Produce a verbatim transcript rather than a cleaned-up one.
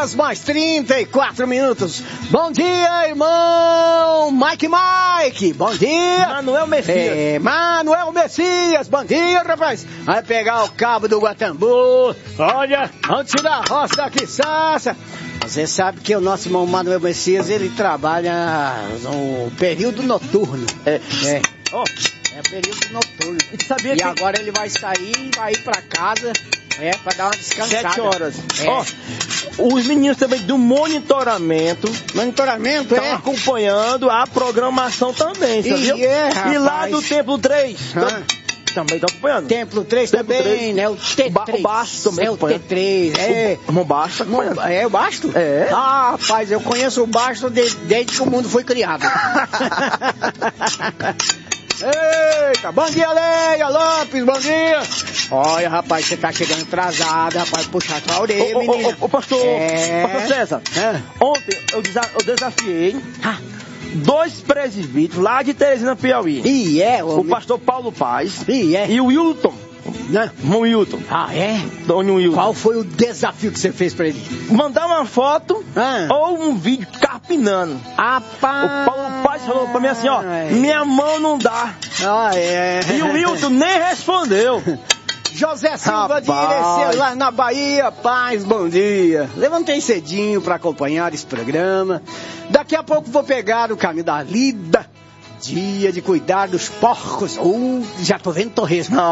horas mais trinta e quatro minutos. Bom dia, irmão Mike Mike. Bom dia. Manuel Messias. É, Manuel Messias. Bom dia, rapaz. Vai pegar o cabo do Guatambu. Olha, antes da roça da Quiçaça. Você sabe que o nosso irmão Manuel Messias, ele trabalha no período noturno. É. É. Oh, é período noturno. E, sabia e que... agora ele vai sair e vai ir pra casa, é, pra dar uma descansada. Sete horas. É. Ó, os meninos também do monitoramento. Monitoramento, estão é? acompanhando a programação também, sabia? E, é, e lá do Templo três. Ah. Também estão acompanhando. Templo três Templo também, três. né? O T três. O Basto também. É o T três, é. O, o Basto acompanhando. É o Basto? É. Ah, rapaz, eu conheço o Basto de, desde que o mundo foi criado. Eita, bom dia, Leia Lopes, bom dia. Olha, rapaz, você tá chegando atrasado, rapaz, puxar tua orelha, ô, menina. Ô, ô, pastor, é... pastor César, é. ontem eu, desa- eu desafiei ah. dois presbíteros lá de Teresina, Piauí. E é, o pastor Paulo Paz e, é. e o Wilton. Né? O Wilton. Ah, é? Dona Wilton. Qual foi o desafio que você fez pra ele? Mandar uma foto ah. ou um vídeo carpinando. Rapaz. O Paulo Paz falou pra mim assim, ó, minha mão não dá. Ah, é. E o Wilton nem respondeu. José Silva Rapaz. de Irecê, lá na Bahia. Paz, bom dia. Levantei cedinho para acompanhar esse programa. Daqui a pouco vou pegar o caminho da lida. Dia de cuidar dos porcos. Uh, já tô vendo torresmo.